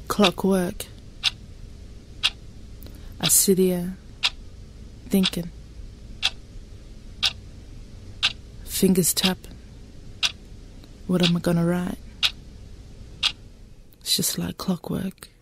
Clockwork. I sit here thinking, fingers tapping. What am I gonna write? It's just like clockwork.